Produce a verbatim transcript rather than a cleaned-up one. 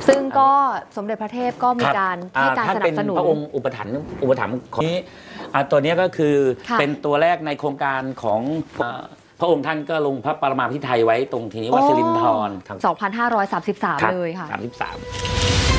ซึ่งก็สมเด็จพระเทพก็มีการให้การสนับสนุนพระองค์อุปถัมภ์อุปถัมภ์ของนี้ตัวนี้ก็คือเป็นตัวแรกในโครงการของพระองค์ท่านก็ลงพระปรมาภิไธยไว้ตรงที่นี้ว่าสิรินธรสองพันห้าร้อยสามสิบสามเลยค่ะสามสิบสาม